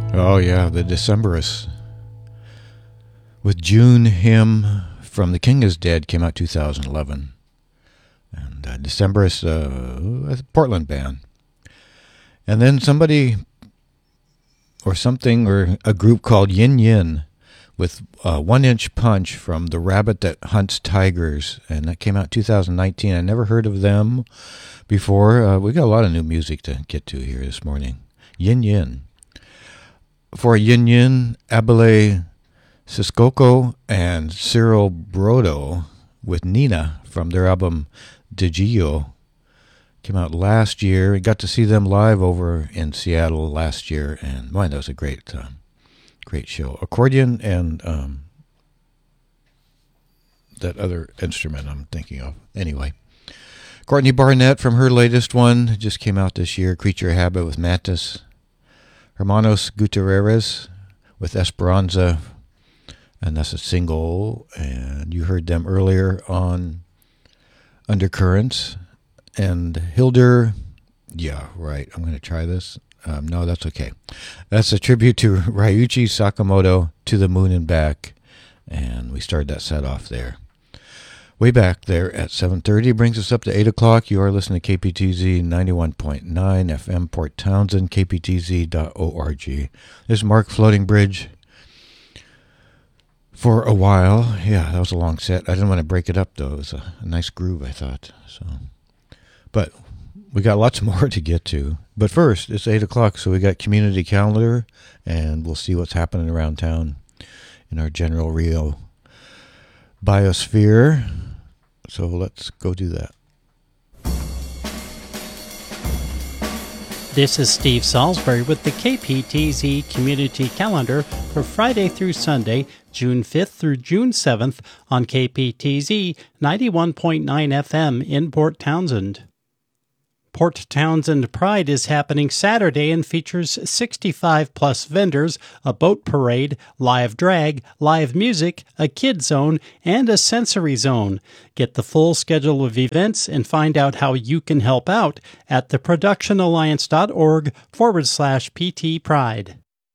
Oh, yeah, the Decemberists. With June Hymn from The King is Dead came out 2011. And Decemberists, a Portland band. And then somebody or something or a group called Yin Yin with 1 Inch Punch from The Rabbit That Hunts Tigers. And that came out 2019. I never heard of them before. We got a lot of new music to get to here this morning. Yin Yin. For Yin Yin, Abele Sissoko and Cyril Brodo with Nina from their album Digio. Came out last year. We got to see them live over in Seattle last year, and man, that was a great show. Accordion and that other instrument I'm thinking of. Anyway, Courtney Barnett from her latest one just came out this year, Creature Habit with Mantis. Hermanos Gutierrez with Esperanza, and that's a single, and you heard them earlier on Undercurrents. And Hildur, yeah, right, I'm going to try this. No, that's okay. That's a tribute to Ryuichi Sakamoto, To the Moon and Back, and we started that set off there. Way back there at 7:30 brings us up to 8 o'clock. You are listening to KPTZ 91.9 FM Port Townsend, kptz.org. This is Mark Floating Bridge. For a while, yeah, that was a long set. I didn't want to break it up, though. It was a nice groove, I thought. But we got lots more to get to. But first, it's 8 o'clock, so we got community calendar, and we'll see what's happening around town in our general Rio biosphere. So let's go do that. This is Steve Salisbury with the KPTZ Community Calendar for Friday through Sunday, June 5th through June 7th on KPTZ 91.9 FM in Port Townsend. Port Townsend Pride is happening Saturday and features 65-plus vendors, a boat parade, live drag, live music, a kid zone, and a sensory zone. Get the full schedule of events and find out how you can help out at theproductionalliance.org/PT Pride.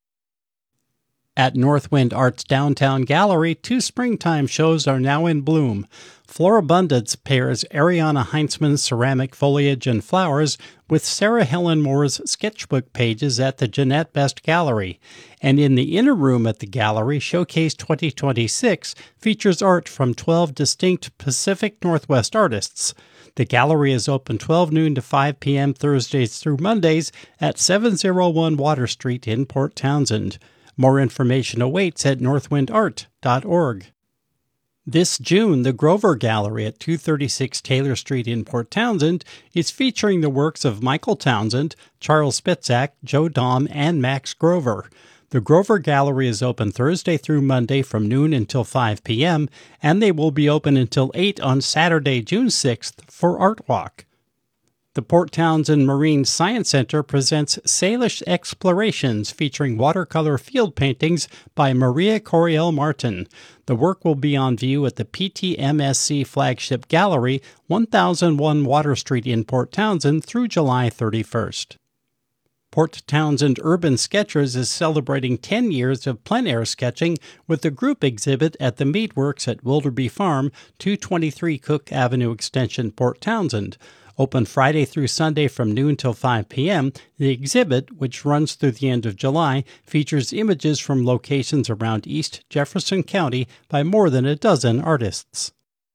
At Northwind Arts Downtown Gallery, 2 springtime shows are now in bloom. Florabundance pairs Ariana Heinzman's ceramic foliage and flowers with Sarah Helen Moore's sketchbook pages at the Jeanette Best Gallery. And in the inner room at the gallery, Showcase 2026 features art from 12 distinct Pacific Northwest artists. The gallery is open 12 noon to 5 p.m. Thursdays through Mondays at 701 Water Street in Port Townsend. More information awaits at northwindart.org. This June, the Grover Gallery at 236 Taylor Street in Port Townsend is featuring the works of Michael Townsend, Charles Spitzak, Joe Dahm, and Max Grover. The Grover Gallery is open Thursday through Monday from noon until 5 p.m., and they will be open until 8 on Saturday, June 6th for Art Walk. The Port Townsend Marine Science Center presents Salish Explorations featuring watercolor field paintings by Maria Coriel Martin. The work will be on view at the PTMSC Flagship Gallery, 1001 Water Street in Port Townsend through July 31st. Port Townsend Urban Sketchers is celebrating 10 years of plein air sketching with a group exhibit at the Meatworks at Wilderby Farm, 223 Cook Avenue Extension, Port Townsend. Open Friday through Sunday from noon till 5 p.m., the exhibit, which runs through the end of July, features images from locations around East Jefferson County by more than a dozen artists.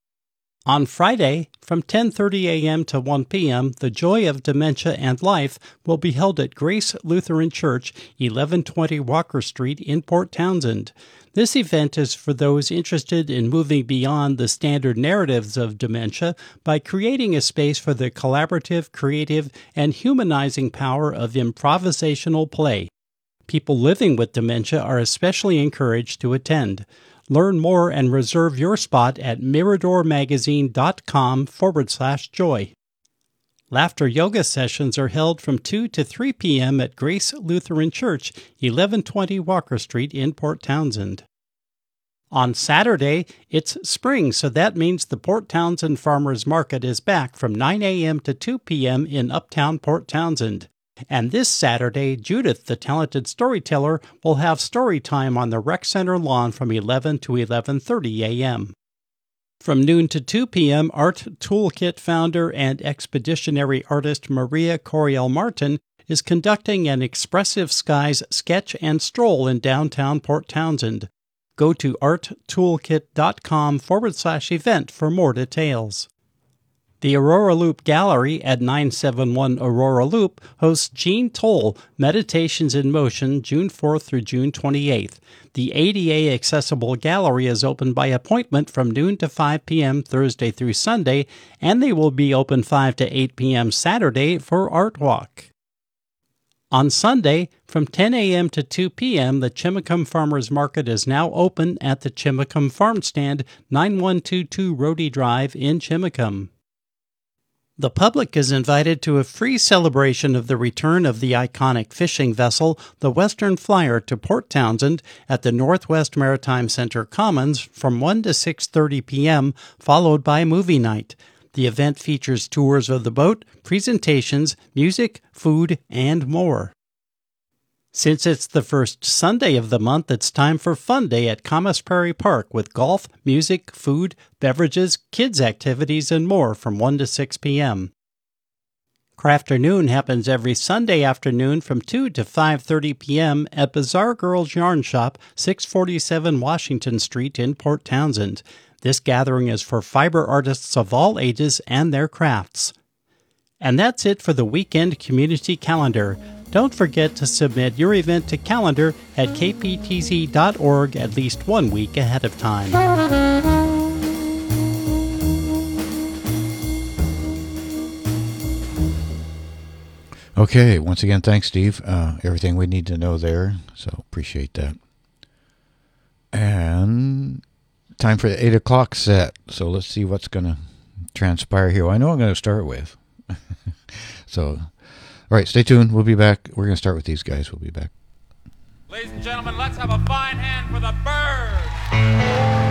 On Friday, from 10:30 a.m. to 1 p.m., The Joy of Dementia and Life will be held at Grace Lutheran Church, 1120 Walker Street in Port Townsend. This event is for those interested in moving beyond the standard narratives of dementia by creating a space for the collaborative, creative, and humanizing power of improvisational play. People living with dementia are especially encouraged to attend. Learn more and reserve your spot at miradormagazine.com/joy. Laughter yoga sessions are held from 2 to 3 p.m. at Grace Lutheran Church, 1120 Walker Street in Port Townsend. On Saturday, it's spring, so that means the Port Townsend Farmers Market is back from 9 a.m. to 2 p.m. in Uptown Port Townsend. And this Saturday, Judith, the talented storyteller, will have story time on the Rec Center lawn from 11 to 11:30 a.m. From noon to 2 p.m., Art Toolkit founder and expeditionary artist Maria Coriel Martin is conducting an Expressive Skies sketch and stroll in downtown Port Townsend. Go to arttoolkit.com/event for more details. The Aurora Loop Gallery at 971 Aurora Loop hosts Jean Toll, Meditations in Motion, June 4th through June 28th. The ADA accessible gallery is open by appointment from noon to 5 p.m. Thursday through Sunday, and they will be open 5 to 8 p.m. Saturday for Art Walk. On Sunday, from 10 a.m. to 2 p.m., the Chimacum Farmers Market is now open at the Chimacum Farm Stand, 9122 Rhodey Drive in Chimacum. The public is invited to a free celebration of the return of the iconic fishing vessel, the Western Flyer, to Port Townsend at the Northwest Maritime Center Commons from 1 to 6:30 p.m., followed by movie night. The event features tours of the boat, presentations, music, food, and more. Since it's the first Sunday of the month, it's time for Fun Day at Commerce Prairie Park with golf, music, food, beverages, kids' activities, and more from 1 to 6 p.m. Crafternoon happens every Sunday afternoon from 2 to 5:30 p.m. at Bazaar Girls Yarn Shop, 647 Washington Street in Port Townsend. This gathering is for fiber artists of all ages and their crafts. And that's it for the Weekend Community Calendar. Don't forget to submit your event to calendar at kptz.org at least 1 week ahead of time. Okay, once again, thanks, Steve. Everything we need to know there, so appreciate that. And time for the 8 o'clock set, so let's see what's going to transpire here. Well, I know I'm going to start with. So, all right, stay tuned. We'll be back. We're going to start with these guys. We'll be back. Ladies and gentlemen, let's have a fine hand for the Byrds.